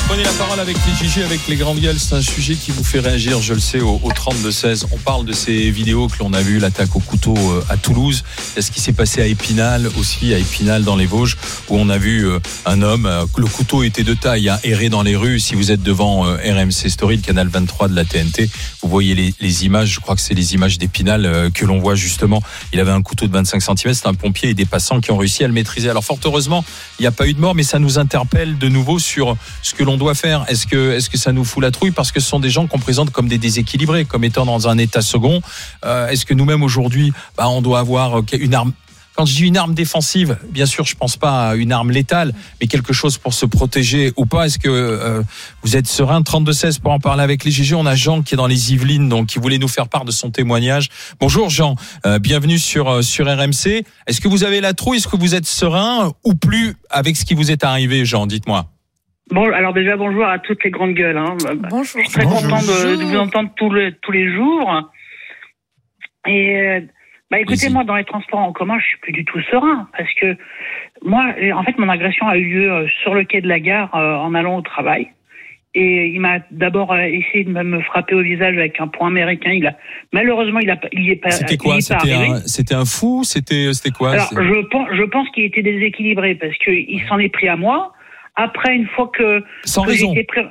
Prenez la parole avec les Gigi, avec les grandes gueules. C'est un sujet qui vous fait réagir, je le sais, au 32-16. On parle de ces vidéos que l'on a vues, l'attaque au couteau à Toulouse. Il y a ce qui s'est passé à Épinal aussi, à Épinal dans les Vosges, où on a vu un homme, le couteau était de taille, errer dans les rues. Si vous êtes devant RMC Story, le canal 23 de la TNT, vous voyez les images, je crois que c'est les images d'Épinal que l'on voit justement. Il avait un couteau de 25 cm, c'est un pompier et des passants qui ont réussi à le maîtriser. Alors fort heureusement, il n'y a pas eu de mort, mais ça nous interpelle de nouveau sur ce que l'on doit faire. Est-ce que ça nous fout la trouille parce que ce sont des gens qu'on présente comme des déséquilibrés, comme étant dans un état second. Est-ce que nous-mêmes aujourd'hui, on doit avoir une arme? Quand je dis une arme défensive, bien sûr, je pense pas à une arme létale, mais quelque chose pour se protéger ou pas. Est-ce que vous êtes serein? 32-16 pour en parler avec les GG. On a Jean qui est dans les Yvelines, donc qui voulait nous faire part de son témoignage. Bonjour Jean, bienvenue sur RMC. Est-ce que vous avez la trouille? Est-ce que vous êtes serein ou plus avec ce qui vous est arrivé, Jean? Dites-moi. Bon, alors déjà bonjour à toutes les grandes gueules. Bonjour. Je suis très content de vous entendre tous les jours. Et écoutez, moi dans les transports en commun, je suis plus du tout serein parce que moi, en fait, mon agression a eu lieu sur le quai de la gare en allant au travail. Et il m'a d'abord essayé de me frapper au visage avec un poing américain. Malheureusement, il y est pas. C'était quoi? C'était un fou? C'était quoi? Alors, je pense qu'il était déséquilibré parce que il s'en est pris à moi. Après, une fois que... Sans raison,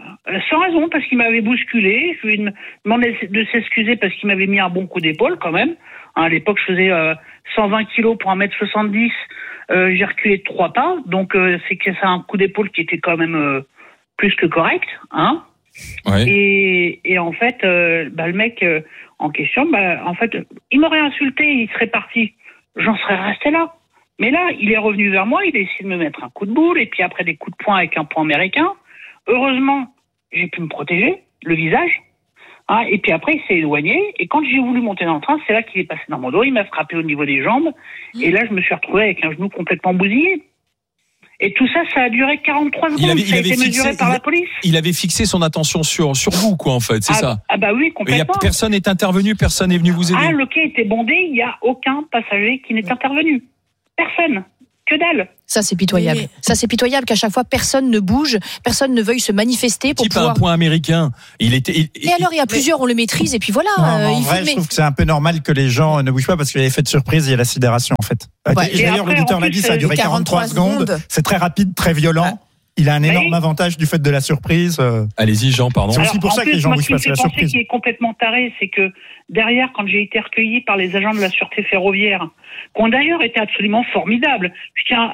parce qu'il m'avait bousculé. Je lui ai demandé de s'excuser parce qu'il m'avait mis un bon coup d'épaule quand même. À l'époque, je faisais 120 kilos pour 1m70. J'ai reculé de 3 pas. Donc, c'est un coup d'épaule qui était quand même plus que correct. Ouais. Et en fait, le mec en question, en fait, il m'aurait insulté, il serait parti. J'en serais resté là. Mais là, il est revenu vers moi, il a essayé de me mettre un coup de boule, et puis après des coups de poing avec un poing américain. Heureusement, j'ai pu me protéger, le visage. Et puis après, il s'est éloigné, et quand j'ai voulu monter dans le train, c'est là qu'il est passé dans mon dos, il m'a frappé au niveau des jambes, et là, je me suis retrouvé avec un genou complètement bousillé. Et tout ça, ça a duré 43 secondes, ça a été mesuré par la police. Il avait fixé son attention sur vous, quoi, en fait, c'est ça? Oui, complètement. Personne n'est intervenu, personne n'est venu vous aider? Le quai était bondé, il n'y a aucun passager qui n'est intervenu. Personne. Que dalle. Ça, c'est pitoyable. Ça, c'est pitoyable qu'à chaque fois, personne ne bouge, personne ne veuille se manifester pour pouvoir... un point américain. Et alors, il y a plusieurs, on le maîtrise, et puis voilà. En vrai, je trouve que c'est un peu normal que les gens ne bougent pas parce qu'il y a l'effet de surprise, il y a la sidération, en fait. Ouais. D'ailleurs, l'auditeur l'a dit, ça a duré 43 secondes. C'est très rapide, très violent. Ouais. Il a un énorme avantage du fait de la surprise. Allez-y, Jean, pardon. C'est aussi pour ça que les gens bougent pas, c'est la surprise. Ce qui est complètement taré, c'est que derrière, quand j'ai été recueilli par les agents de la sûreté ferroviaire, qui ont d'ailleurs été absolument formidables, je tiens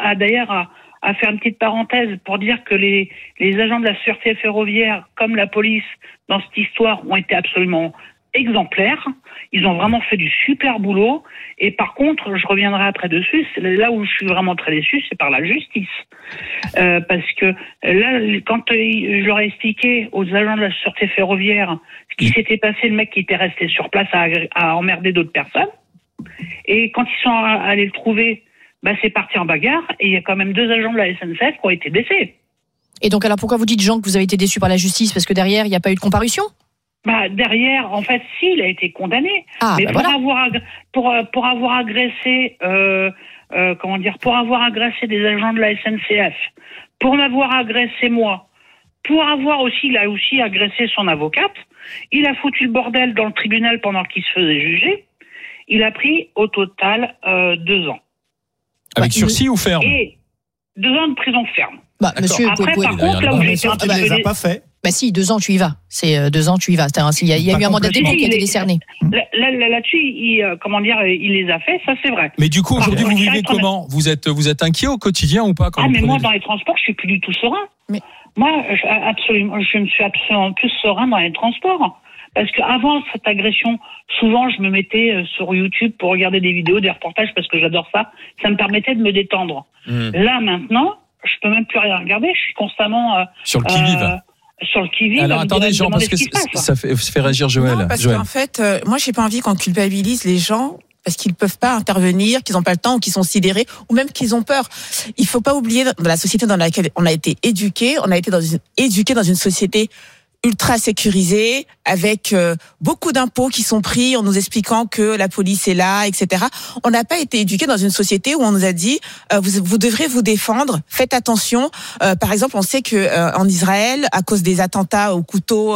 à faire une petite parenthèse pour dire que les agents de la sûreté ferroviaire, comme la police, dans cette histoire, ont été absolument exemplaires. Ils ont vraiment fait du super boulot. Et par contre, je reviendrai après dessus, c'est là où je suis vraiment très déçu, c'est par la justice. Parce que là, quand je leur ai expliqué aux agents de la sûreté ferroviaire ce qui s'était passé, le mec qui était resté sur place à emmerder d'autres personnes. Et quand ils sont allés le trouver, c'est parti en bagarre. Et il y a quand même 2 agents de la SNCF qui ont été blessés. Et donc, alors pourquoi vous dites, Jean, que vous avez été déçu par la justice? Parce que derrière, il n'y a pas eu de comparution? Derrière, en fait, si, il a été condamné. Mais pour avoir agressé, pour avoir agressé des agents de la SNCF, pour m'avoir agressé moi, pour avoir aussi, il a aussi agressé son avocate, il a foutu le bordel dans le tribunal pendant qu'il se faisait juger. Il a pris au total 2 ans. Avec sursis ou ferme? Et 2 ans de prison ferme. Monsieur, après, par contre, là où j'ai été un peu... Il les a pas fait. 2 ans, tu y vas. C'est 2 ans, tu y vas. Il y a eu un mandat de dépôt qui a été décerné. Là-dessus, il les a fait, ça c'est vrai. Mais du coup, aujourd'hui, vous vivez comment? Vous êtes inquiet au quotidien ou pas? Mais moi, dans les transports, je suis plus du tout serein. Moi, je me suis absolument plus serein dans les transports. Parce qu'avant cette agression, souvent, je me mettais sur YouTube pour regarder des vidéos, des reportages, parce que j'adore ça. Ça me permettait de me détendre. Là, maintenant, je peux même plus rien regarder. Je suis constamment... sur le qui-vive. Sur le qui-vive. Alors attendez, Jean, parce que ça fait réagir Joël. Non, parce qu'en fait, moi, j'ai pas envie qu'on culpabilise les gens parce qu'ils peuvent pas intervenir, qu'ils n'ont pas le temps, ou qu'ils sont sidérés, ou même qu'ils ont peur. Il faut pas oublier, dans la société dans laquelle on a été éduqués, on a été éduqués dans une société ultra sécurisé, avec beaucoup d'impôts qui sont pris en nous expliquant que la police est là, etc. On n'a pas été éduqués dans une société où on nous a dit vous devrez vous défendre, faites attention. Par exemple, on sait que en Israël, à cause des attentats au couteau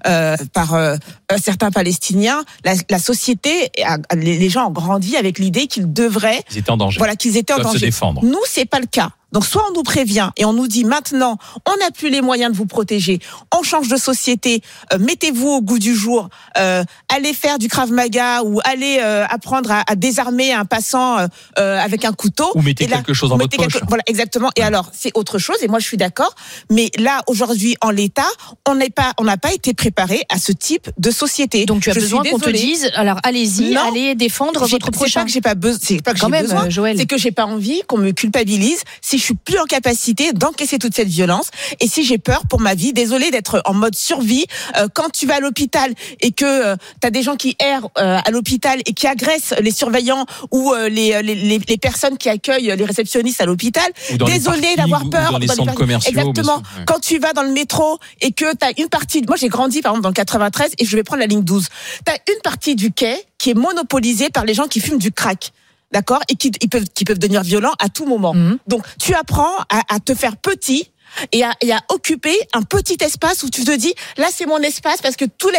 par certains Palestiniens, la société, les gens ont grandi avec l'idée qu'ils devraient, ils étaient en danger. Voilà, qu'ils étaient en danger. Se défendre. Nous, c'est pas le cas. Donc soit on nous prévient et on nous dit maintenant on n'a plus les moyens de vous protéger, on change de société, mettez-vous au goût du jour, allez faire du Krav Maga ou allez apprendre à désarmer un passant avec un couteau. Ou mettez quelque chose dans votre poche. Voilà, exactement. Et alors c'est autre chose et moi je suis d'accord. Mais là aujourd'hui en l'état, on n'a pas été préparé à ce type de société. Donc tu as besoin qu'on te dise alors allez-y, allez défendre votre prochain. C'est pas que j'ai pas besoin, c'est pas que j'ai besoin, Joël. C'est que j'ai pas envie qu'on me culpabilise si je suis plus en capacité d'encaisser toute cette violence et si j'ai peur pour ma vie, désolée d'être en mode survie. Quand tu vas à l'hôpital et que t'as des gens qui errent à l'hôpital et qui agressent les surveillants ou les personnes qui accueillent les réceptionnistes à l'hôpital, désolée d'avoir peur. Dans les centres commerciaux. Exactement. Ouais. Quand tu vas dans le métro et que t'as une partie, moi j'ai grandi par exemple dans le 93 et je vais prendre la ligne 12. T'as une partie du quai qui est monopolisée par les gens qui fument du crack. D'accord, et qui peuvent devenir violents à tout moment. Donc tu apprends à te faire petit et à occuper un petit espace où tu te dis là c'est mon espace parce que tout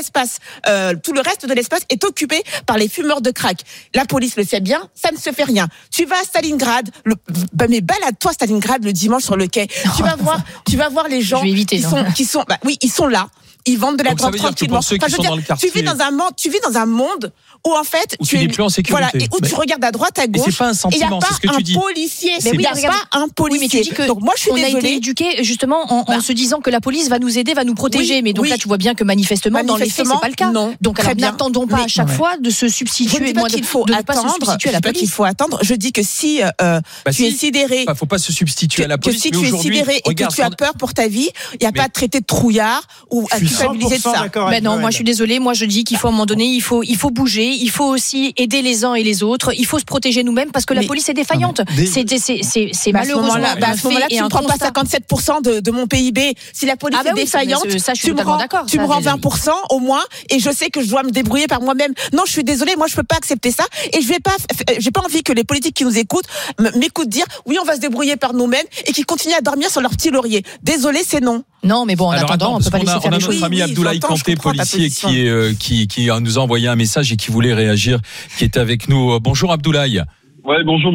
le reste de l'espace est occupé par les fumeurs de crack. La police le sait bien, ça ne se fait rien. Tu vas à Stalingrad, mais balade-toi à Stalingrad le dimanche sur le quai. Tu vas voir les gens qui sont ils sont là. Ils vendent de la drogue tranquillement. Tu vis dans un monde où en fait tu n'es plus en sécurité. Voilà, et où tu regardes à droite, à gauche. Et c'est pas un sentiment, c'est ce que tu dis. Il n'y a pas un policier. Donc moi je suis désolée. On a été éduqués justement en se disant que la police va nous aider, va nous protéger. Mais donc là tu vois bien que manifestement dans les faits c'est pas le cas. Non. Donc alors n'attendons pas à chaque fois de se substituer. Il faut attendre. Il faut attendre. Je dis que si tu es sidéré, faut pas se substituer à la police. Si tu es sidéré et que tu as peur pour ta vie, il n'y a pas de traité de trouillard ou à culpabiliser de ça. Ben non, moi je suis désolée. Moi je dis qu'il faut à un moment donné, il faut bouger. Il faut aussi aider les uns et les autres. Il faut se protéger nous-mêmes parce que la police est défaillante. C'est malheureusement à ce moment-là, tu ne prends pas 57% de mon PIB. Si la police est défaillante, tu me rends 20% au moins, et je sais que je dois me débrouiller par moi-même. Non, je suis désolée, moi je peux pas accepter ça, et j'ai pas envie que les politiques qui nous écoutent m'écoutent dire oui, on va se débrouiller par nous-mêmes et qui continuent à dormir sur leur petit laurier. Désolée, c'est non. Non, mais bon, en attendant, on peut pas laisser faire les choses. On a notre ami Abdoulaye Kanté, policier, qui nous a envoyé un message et qui voulait réagir, qui est avec nous. Bonjour Abdoulaye. Ouais, bonjour.